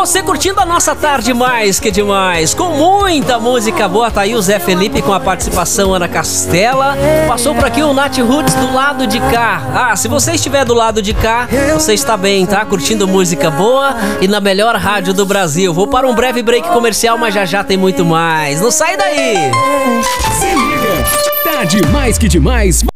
você curtindo a nossa tarde mais que demais, com muita música boa. Tá aí o Zé Felipe com a participação Ana Castela. Passou por aqui o Nath Roots do lado de cá. Ah, se você estiver do lado de cá, você está bem, tá? Curtindo música boa e na melhor rádio do Brasil. Vou para um breve break comercial, mas já já tem muito mais. Não sai daí! Se liga, tarde mais que demais.